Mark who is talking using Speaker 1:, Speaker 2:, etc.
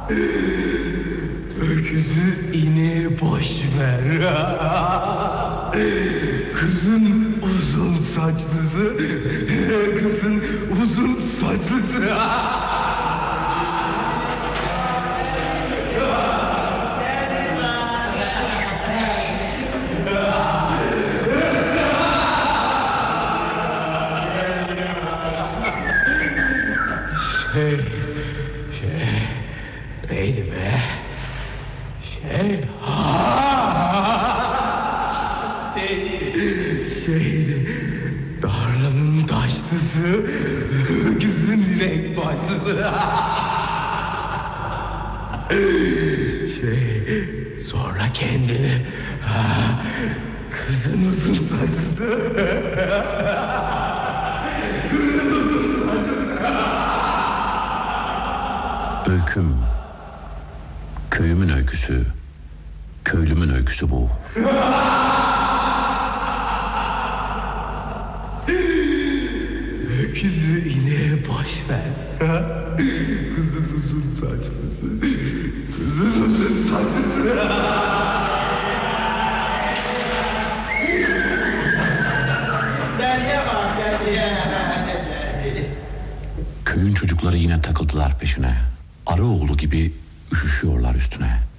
Speaker 1: Öküzü ineği boş ver. Kızın uzun saçlısı. Kızın uzun saçlısı. Neydi be? Şeydi. Tarlanın taşlısı, öküzün inek başlısı. Sonra kendini kızın uzun saçlısı. Kızın uzun saçlısı.
Speaker 2: Öyküm, köyümün öyküsü, köylümün öyküsü bu.
Speaker 1: Öküzü ineğe boş ver. Kızın uzun saçlısı. Kızın uzun saçlısı.
Speaker 2: Köyün çocukları yine takıldılar peşine. Arıoğlu gibi üşüşüyorlar üstüne.